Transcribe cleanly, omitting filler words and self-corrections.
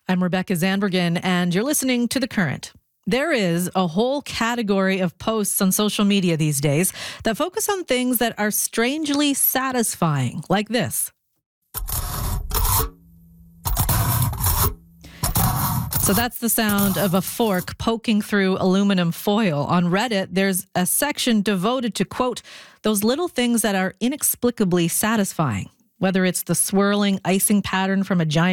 I'm Rebecca Zandbergen, and you're listening to The Current. There is a whole category of posts on social media these days that focus on things that are strangely satisfying, like this. So that's the sound of a fork poking through aluminum foil. On Reddit, there's a section devoted to, quote, those little things that are inexplicably satisfying, whether it's the swirling icing pattern from a giant